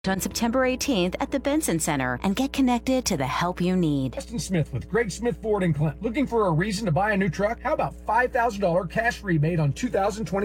on September 18th at the Benson Center and get connected to the help you need. Justin Smith with Greg Smith Ford in Clinton. Looking for a reason to buy a new truck? How about $5,000 cash rebate on 2020